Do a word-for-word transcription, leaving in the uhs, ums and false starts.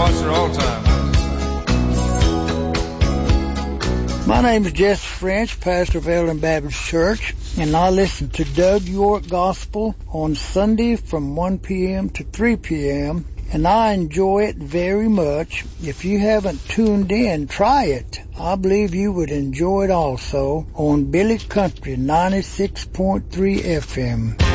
lost their own time. My name is Jesse French, pastor of Eldon Baptist Church, and I listen to Doug York Gospel on Sunday from one p.m. to three p.m., and I enjoy it very much. If you haven't tuned in, try it. I believe you would enjoy it also on Billy Country ninety-six point three F M.